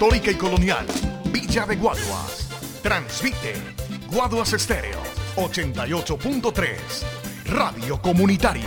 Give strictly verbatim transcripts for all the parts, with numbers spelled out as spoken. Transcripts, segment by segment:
Histórica y Colonial, Villa de Guaduas. Transmite Guaduas Estéreo ochenta y ocho punto tres, Radio Comunitaria.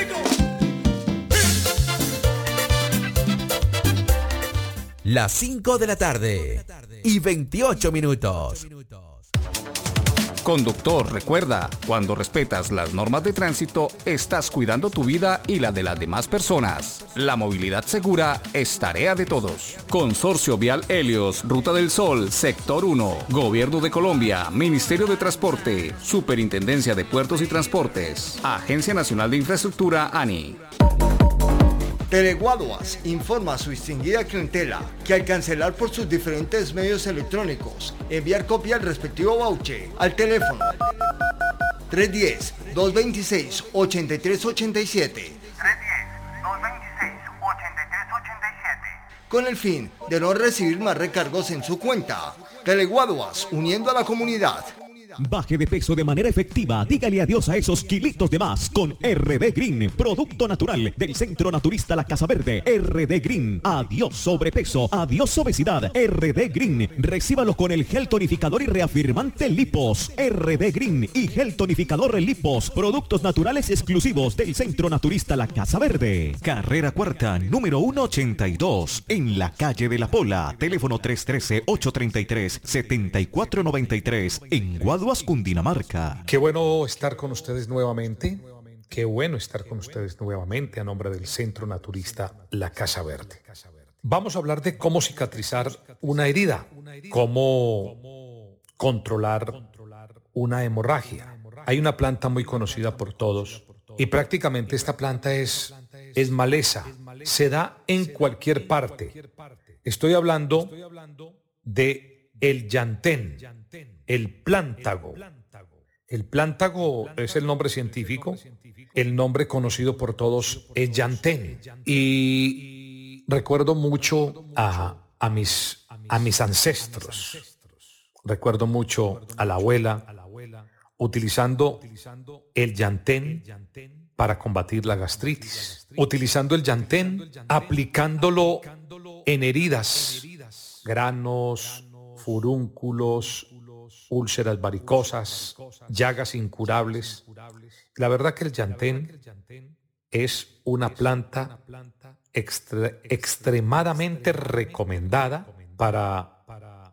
Las cinco de la tarde y veintiocho minutos. Conductor, recuerda, cuando respetas las normas de tránsito, estás cuidando tu vida y la de las demás personas. La movilidad segura es tarea de todos. Consorcio Vial Helios, Ruta del Sol, Sector uno, Gobierno de Colombia, Ministerio de Transporte, Superintendencia de Puertos y Transportes, Agencia Nacional de Infraestructura, ANI. Teleguaduas informa a su distinguida clientela que al cancelar por sus diferentes medios electrónicos, enviar copia del respectivo voucher al teléfono tres uno cero, dos dos seis, ocho tres ocho siete con el fin de no recibir más recargos en su cuenta. Teleguaduas, uniendo a la comunidad. Baje de peso de manera efectiva. Dígale adiós a esos kilitos de más con R D Green, producto natural del Centro Naturista La Casa Verde. R D Green. Adiós sobrepeso, adiós obesidad. R D Green. Recíbalo con el gel tonificador y reafirmante Lipos. R D Green y gel tonificador Lipos. Productos naturales exclusivos del Centro Naturista La Casa Verde. Carrera Cuarta, número ciento ochenta y dos. En la calle de La Pola. Teléfono tres uno tres, ocho tres tres, siete cuatro nueve tres. En Guaduas, Cundinamarca. Qué bueno estar con ustedes nuevamente. Qué bueno estar con ustedes nuevamente a nombre del Centro Naturista La Casa Verde. Vamos a hablar de cómo cicatrizar una herida, cómo controlar una hemorragia. Hay una planta muy conocida por todos y prácticamente esta planta es, es maleza. Se da en cualquier parte. Estoy hablando de el llantén. El plántago. El plántago es el nombre científico. El nombre conocido por todos es llantén. Y recuerdo mucho a, a, mis, a mis ancestros. Recuerdo mucho a la abuela utilizando el llantén para combatir la gastritis. Utilizando el llantén, aplicándolo en heridas, granos, furúnculos, úlceras varicosas, llagas incurables. La verdad que el llantén es una planta extre- extremadamente recomendada para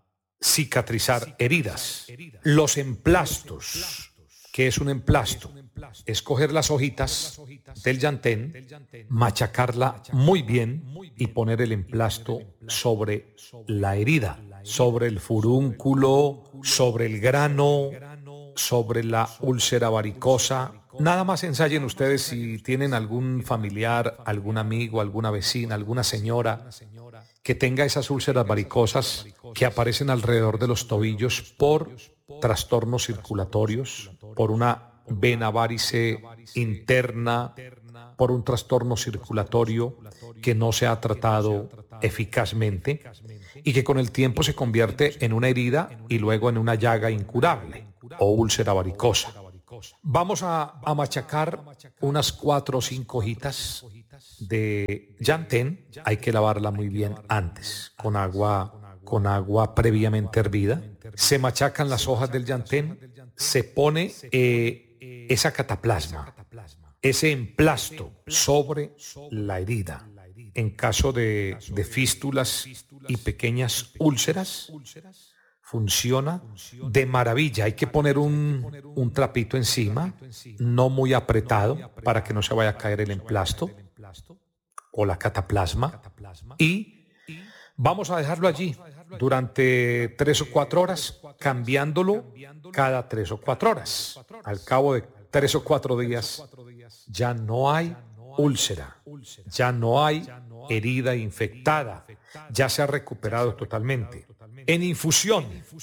cicatrizar heridas. Los emplastos. ¿Qué es un emplasto? Es coger las hojitas del llantén, machacarla muy bien y poner el emplasto sobre la herida, sobre el furúnculo, sobre el grano, sobre la úlcera varicosa. Nada más ensayen ustedes si tienen algún familiar, algún amigo, alguna vecina, alguna señora que tenga esas úlceras varicosas que aparecen alrededor de los tobillos por trastornos circulatorios, por una vena varice interna, por un trastorno circulatorio que no se ha tratado eficazmente y que con el tiempo se convierte en una herida y luego en una llaga incurable o úlcera varicosa. Vamos a, a machacar unas cuatro o cinco hojitas de llantén. Hay que lavarla muy bien antes con agua, con agua previamente hervida. Se machacan las hojas del llantén, se pone eh, esa cataplasma, ese emplasto sobre la herida. En caso de, de fístulas y pequeñas úlceras, funciona de maravilla. Hay que poner un, un trapito encima, no muy apretado, para que no se vaya a caer el emplasto o la cataplasma. Y vamos a dejarlo allí durante tres o cuatro horas, cambiándolo cada tres o cuatro horas. Al cabo de tres o cuatro días ya no hay úlcera, ya no hay herida infectada, ya se ha recuperado totalmente. En infusión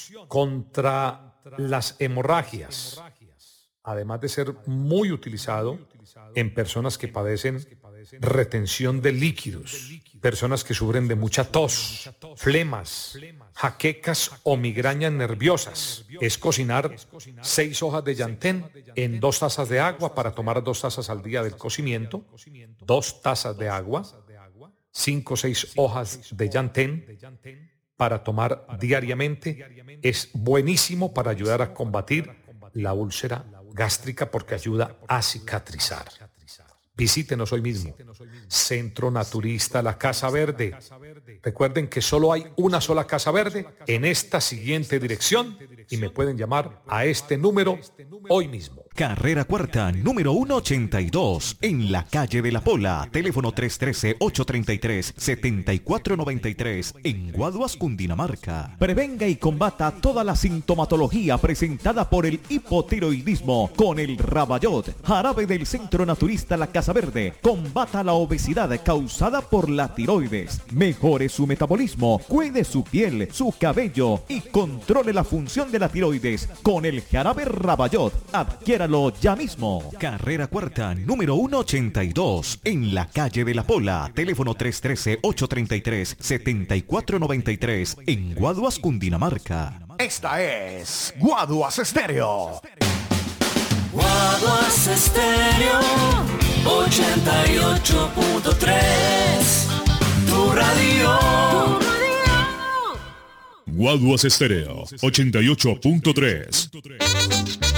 contra las hemorragias, además de ser muy utilizado en personas que padecen retención de líquidos, personas que sufren de mucha tos, flemas, jaquecas o migrañas nerviosas. Es cocinar seis hojas de llantén en dos tazas de agua para tomar dos tazas al día del cocimiento, dos tazas de agua, cinco o seis hojas de llantén para tomar diariamente. Es buenísimo para ayudar a combatir la úlcera gástrica porque ayuda a cicatrizar. Visítenos hoy mismo. Centro Naturista La Casa Verde. Recuerden que solo hay una sola Casa Verde en esta siguiente dirección y me pueden llamar a este número hoy mismo. Carrera Cuarta, número ciento ochenta y dos, en la calle de la Pola. Teléfono tres uno tres, ocho tres tres, siete cuatro nueve tres, en Guaduas, Cundinamarca. Prevenga y combata toda la sintomatología presentada por el hipotiroidismo con el Rabayot, jarabe del Centro Naturista La Casa Verde. Combata la obesidad causada por la tiroides. Mejore su metabolismo, cuide su piel, su cabello y controle la función de la tiroides con el jarabe Rabayot. Adquiéralo ya mismo. Carrera Cuarta, número ciento ochenta y dos, en la calle de la Pola. Teléfono tres uno tres, ocho tres tres, siete cuatro nueve tres, en Guaduas, Cundinamarca. Esta es Guaduas Estéreo. Guaduas Estéreo ochenta y ocho punto tres. Tu radio. Tu radio. Guaduas Estéreo ochenta y ocho punto tres.